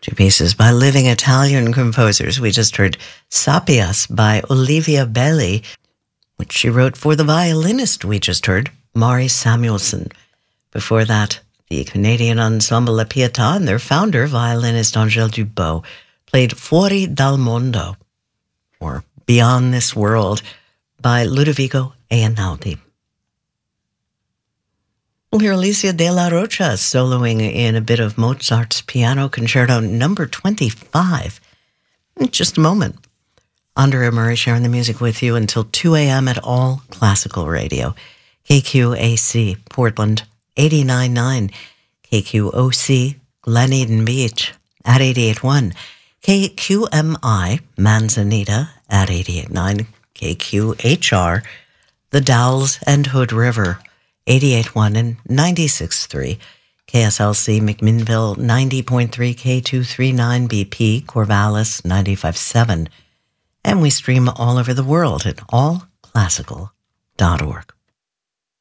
Two pieces by living Italian composers. We just heard Sapias by Olivia Belli, which she wrote for the violinist we just heard, Mari Samuelson. Before that, the Canadian ensemble La Pietà and their founder, violinist Angèle Dubot, played Fuori dal Mondo, or Beyond This World, by Ludovico Einaudi. We'll hear Alicia de la Rocha soloing in a bit of Mozart's Piano Concerto number 25 in just a moment. Andrea Murray sharing the music with you until 2 a.m. at All Classical Radio. KQAC, Portland, 89.9. KQOC, Glen Eden Beach, at 88.1. KQMI, Manzanita, at 88.9. KQHR, The Dalles and Hood River, 88.1 and 96.3. KSLC McMinnville 90.3 K239 BP, Corvallis 95.7. And we stream all over the world at allclassical.org.